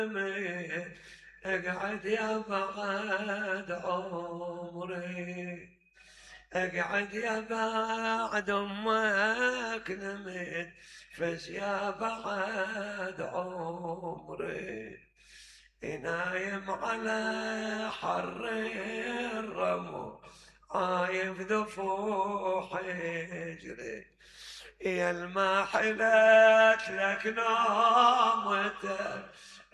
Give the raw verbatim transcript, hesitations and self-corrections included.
اقعد يا بعد عمري، اقعد يا بعد امك نمت فز يا بعد عمري، نايم على حر الرمل عايف ذفوح حجري، يا الما حلت لك نومتك